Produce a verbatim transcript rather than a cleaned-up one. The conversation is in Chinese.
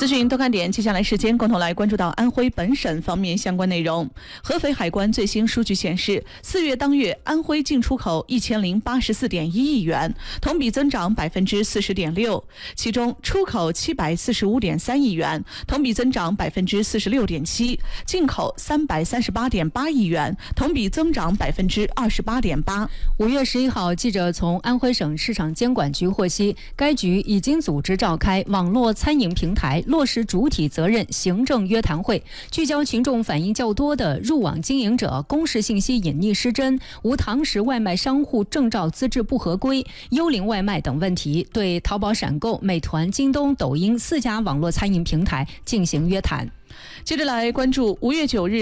资讯多看点，接下来时间共同来关注到安徽本省方面相关内容。合肥海关最新数据显示，四月当月安徽进出口一千零八十四点一亿元，同比增长百分之四十点六，其中出口七百四十五点三亿元，同比增长百分之四十六点七，进口三百三十八点八亿元，同比增长百分之二十八点八。 五月十一号，记者从安徽省市场监管局获悉，该局已经组织召开网络餐饮平台落实主体责任行政约谈会，聚焦群众反映较多的入网经营者公示信息隐匿失真、无堂食外卖商户证照资质不合规、幽灵外卖等问题，对淘宝闪购、美团、京东、抖音四家网络餐饮平台进行约谈。 接着来关注五月九日